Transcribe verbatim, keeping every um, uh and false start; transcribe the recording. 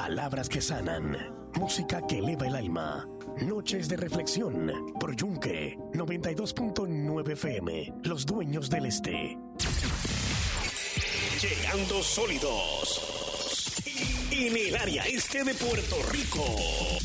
Palabras que sanan, música que eleva el alma. Noches de reflexión por Yunque noventa y dos punto nueve F M, los dueños del este. Llegando sólidos en el área este de Puerto Rico.